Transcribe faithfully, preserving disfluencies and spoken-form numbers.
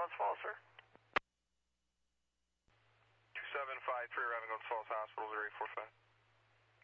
Glens Falls, sir. two seven five three, arriving Glens Falls Hospital, zero eight four five.